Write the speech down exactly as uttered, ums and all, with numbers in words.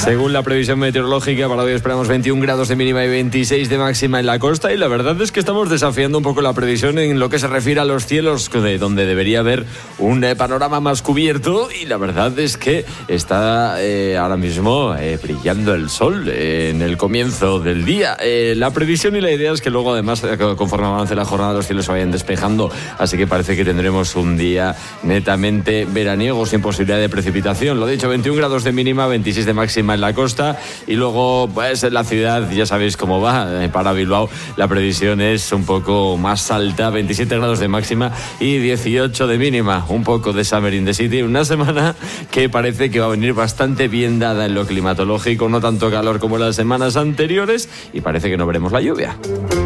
Según la previsión meteorológica, para hoy esperamos veintiún grados de mínima y veintiséis de máxima en la costa, y la verdad es que estamos desafiando un poco la previsión en lo que se refiere a los cielos, de donde debería haber un eh, panorama más cubierto, y la verdad es que está eh, ahora mismo eh, brillando el sol eh, en el comienzo del día. Eh, la previsión y la idea es que luego, además, conforme avance la jornada, los cielos se vayan despejando, así que parece que tendremos un día netamente veraniego, sin posibilidad de precipitación. Lo dicho, veintiún grados de mínima, veintiséis de máxima en la costa, y luego pues en la ciudad ya sabéis cómo va. Para Bilbao la previsión es un poco más alta, veintisiete grados de máxima y dieciocho de mínima, un poco de Summer in the City, una semana que parece que va a venir bastante bien dada en lo climatológico, no tanto calor como las semanas anteriores, y parece que no veremos la lluvia.